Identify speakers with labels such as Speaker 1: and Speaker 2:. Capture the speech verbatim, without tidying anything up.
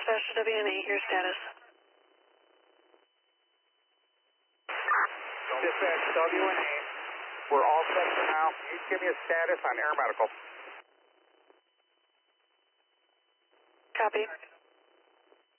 Speaker 1: Dispatch to W N E, your status.
Speaker 2: Dispatch W N E, we're all set for now. Can you give me a status on air medical?
Speaker 1: Copy.